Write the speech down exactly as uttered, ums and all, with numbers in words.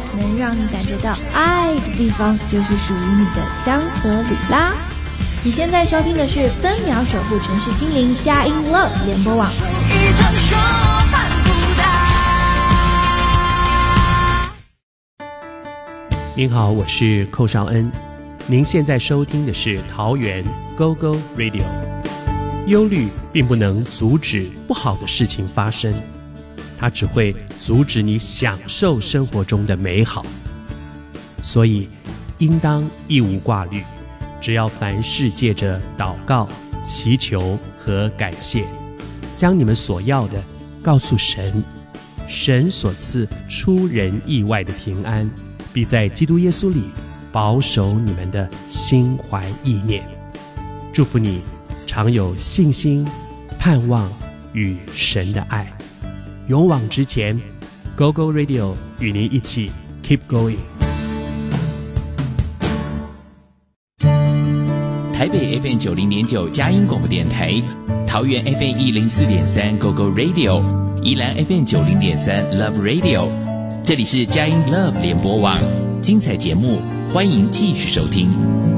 能让你感觉到爱的地方，就是属于你的香河里啦。你现在收听的是分秒守护城市心灵佳音 Love 联播网。 您好，我是寇绍恩，您现在收听的是桃园 Go Go Radio。 忧虑并不能阻止不好的事情发生，它只会阻止你享受生活中的美好，所以应当一无挂虑，只要凡事借着祷告、祈求和感谢，将你们所要的告诉神，神所赐出人意外的平安，必在基督耶稣里保守你们的心怀意念。祝福你常有信心、盼望与神的爱，勇往直前。 Go Go Radio 与您一起 Keep Going。 台北 F M 九零点九佳音广播电台，桃园 F M 一零四点三 Go Go Radio， 宜兰 F M 九零点三 Love Radio。 这里是佳音 Love 联播网，精彩节目欢迎继续收听。